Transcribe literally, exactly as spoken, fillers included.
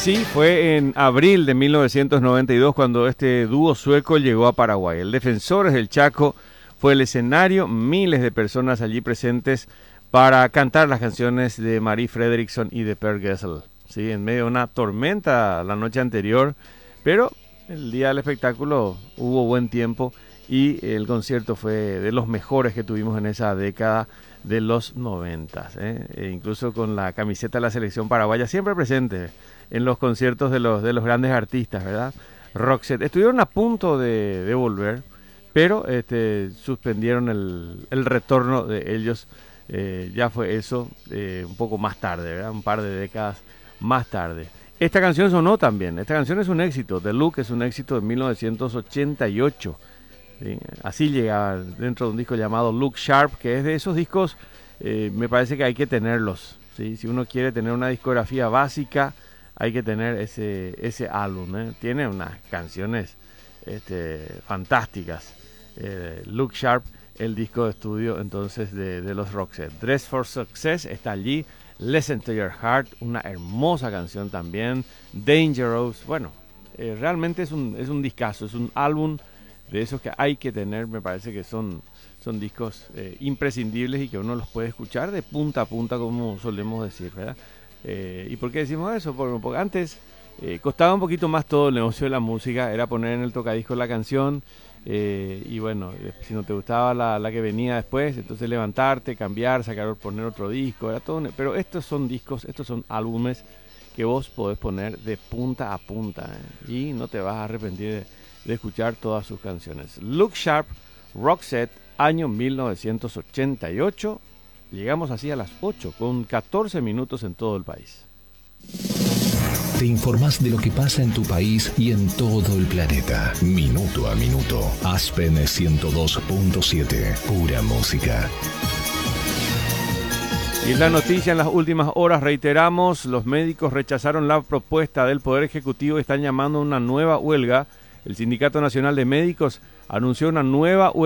Sí, fue en abril de mil novecientos noventa y dos cuando este dúo sueco llegó a Paraguay. El Defensores del Chaco fue el escenario, miles de personas allí presentes para cantar las canciones de Marie Fredriksson y de Per Gessle. Sí, en medio de una tormenta la noche anterior, pero el día del espectáculo hubo buen tiempo y el concierto fue de los mejores que tuvimos en esa década de los noventas, ¿eh? E incluso con la camiseta de la selección paraguaya siempre presente en los conciertos de los, de los grandes artistas, ¿verdad? Roxette. Estuvieron a punto de, de volver, pero este, suspendieron el, el retorno de ellos. Eh, ya fue eso eh, un poco más tarde, ¿verdad? Un par de décadas más tarde. Esta canción sonó también. Esta canción es un éxito. The Look es un éxito de mil novecientos ochenta y ocho. ¿Sí? Así llegaba dentro de un disco llamado Look Sharp, que es de esos discos, eh, me parece que hay que tenerlos, ¿sí? Si uno quiere tener una discografía básica, hay que tener ese, ese álbum, ¿eh? Tiene unas canciones este, fantásticas. Eh, Look Sharp, el disco de estudio entonces de, de los Roxette. Dress for Success está allí. Listen to Your Heart, una hermosa canción también. Dangerous, bueno, eh, realmente es un, es un discazo, es un álbum de esos que hay que tener. Me parece que son, son discos eh, imprescindibles y que uno los puede escuchar de punta a punta, como solemos decir, ¿verdad? Eh, ¿Y por qué decimos eso? Porque, porque antes eh, costaba un poquito más todo el negocio de la música, era poner en el tocadisco la canción eh, y bueno, si no te gustaba la, la que venía después, entonces levantarte, cambiar, sacar, poner otro disco, era todo. Pero estos son discos, estos son álbumes que vos podés poner de punta a punta, ¿eh? Y no te vas a arrepentir de, de escuchar todas sus canciones. Look Sharp, Roxette, año mil novecientos ochenta y ocho. Llegamos así a las ocho con catorce minutos en todo el país. Te informás de lo que pasa en tu país y en todo el planeta. Minuto a minuto. Aspen ciento dos punto siete. Pura música. Y en la noticia, en las últimas horas, reiteramos, los médicos rechazaron la propuesta del Poder Ejecutivo y están llamando a una nueva huelga. El Sindicato Nacional de Médicos anunció una nueva huelga